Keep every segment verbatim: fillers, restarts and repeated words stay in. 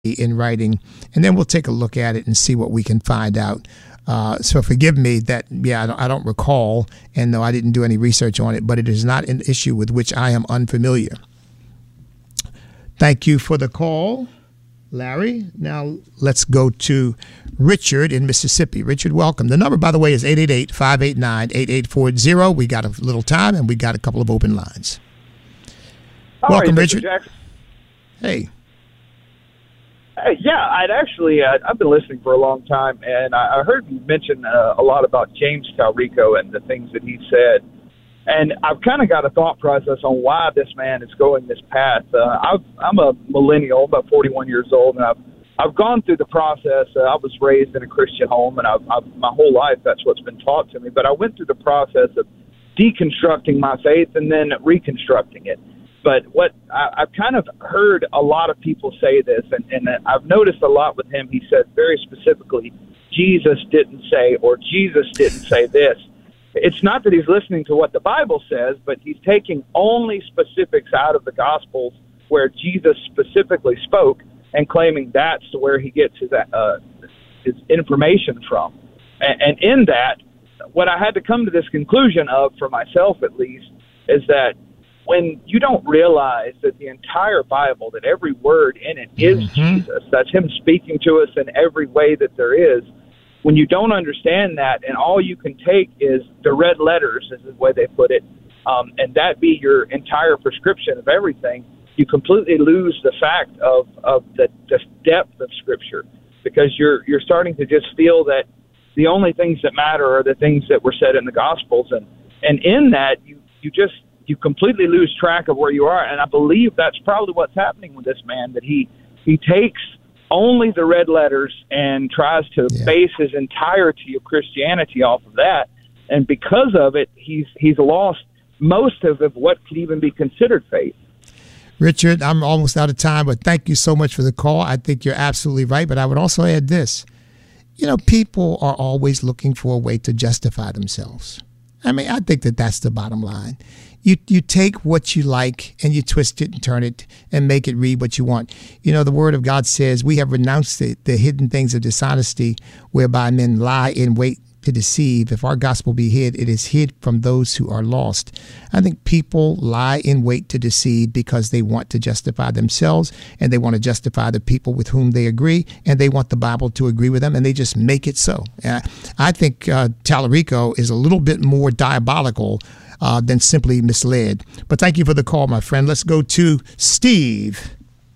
in writing, and then we'll take a look at it and see what we can find out. Uh, so forgive me that, yeah, I don't, I don't recall, and no, I didn't do any research on it, but it is not an issue with which I am unfamiliar. Thank you for the call, Larry. Now let's go to Richard in Mississippi. Richard, welcome. The number, by the way, is eight eight eight, five eight nine, eight eight four zero. We got a little time, and we got a couple of open lines. How welcome, are you, Richard. Mister Jackson? Hey. Hey, yeah, I'd actually, uh, I've been listening for a long time, and I, I heard you mention uh, a lot about James Talrico and the things that he said. And I've kind of got a thought process on why this man is going this path. Uh, I've, I'm a millennial, about forty-one years old, and I've I've gone through the process. Uh, I was raised in a Christian home, and I've, I've, my whole life that's what's been taught to me. But I went through the process of deconstructing my faith and then reconstructing it. But what I, I've kind of heard a lot of people say this, and, and I've noticed a lot with him. He said very specifically, Jesus didn't say, or Jesus didn't say this. It's not that he's listening to what the Bible says, but he's taking only specifics out of the Gospels where Jesus specifically spoke and claiming that's where he gets his, uh, his information from. And, and in that, what I had to come to this conclusion of, for myself at least, is that when you don't realize that the entire Bible, that every word in it is mm-hmm. Jesus, that's him speaking to us in every way that there is, when you don't understand that and all you can take is the red letters, is the way they put it, um, and that be your entire prescription of everything, you completely lose the fact of, of the, the depth of Scripture, because you're you're starting to just feel that the only things that matter are the things that were said in the Gospels. And, and in that, you, you just you completely lose track of where you are. And I believe that's probably what's happening with this man, that he he takes only the red letters and tries to yeah. base his entirety of Christianity off of that. And because of it, he's he's lost most of what could even be considered faith. Richard, I'm almost out of time, but thank you so much for the call. I think you're absolutely right. But I would also add this. You know, people are always looking for a way to justify themselves. I mean, I think that that's the bottom line. You you take what you like and you twist it and turn it and make it read what you want. You know, the Word of God says we have renounced the, the hidden things of dishonesty whereby men lie in wait to deceive. If our gospel be hid, it is hid from those who are lost. I think people lie in wait to deceive because they want to justify themselves, and they want to justify the people with whom they agree, and they want the Bible to agree with them, and they just make it so. Uh, I think uh, Talarico is a little bit more diabolical uh, than simply misled. But thank you for the call, my friend. Let's go to Steve.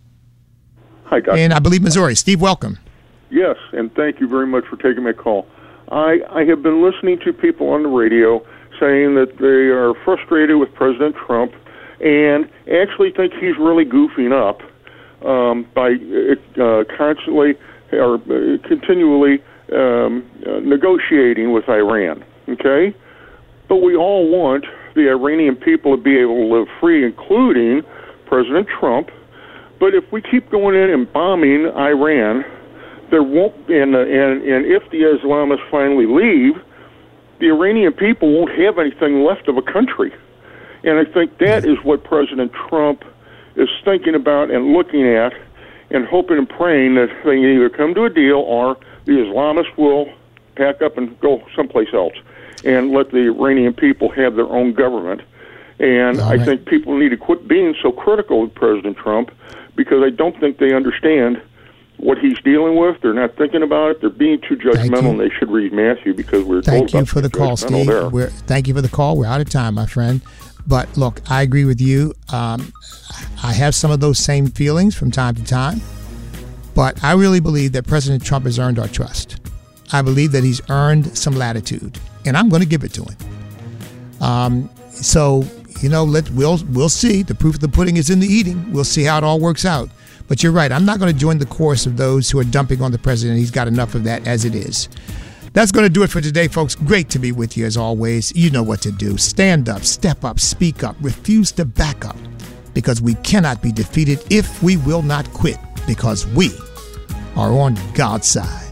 Hi, guys. And I believe Missouri. Steve, welcome. Yes, and thank you very much for taking my call. I, I have been listening to people on the radio saying that they are frustrated with President Trump and actually think he's really goofing up um, by uh, constantly or uh, continually um, uh, negotiating with Iran, okay? But we all want the Iranian people to be able to live free, including President Trump. But if we keep going in and bombing Iran, there won't, and, uh, and and if the Islamists finally leave, the Iranian people won't have anything left of a country. And I think that is what President Trump is thinking about and looking at, and hoping and praying that they either come to a deal or the Islamists will pack up and go someplace else and let the Iranian people have their own government. And All I right. think people need to quit being so critical of President Trump, because I don't think they understand what he's dealing with. They're not thinking about it. They're being too judgmental, and they should read Matthew, because we're thank told you about for the call, Steve. We're, thank you for the call. We're out of time, my friend. But look, I agree with you. Um, I have some of those same feelings from time to time, but I really believe that President Trump has earned our trust. I believe that he's earned some latitude, and I'm going to give it to him. Um, so, you know, let we'll we'll see. The proof of the pudding is in the eating. We'll see how it all works out. But you're right. I'm not going to join the chorus of those who are dumping on the president. He's got enough of that as it is. That's going to do it for today, folks. Great to be with you as always. You know what to do. Stand up, step up, speak up, refuse to back up, because we cannot be defeated if we will not quit, because we are on God's side.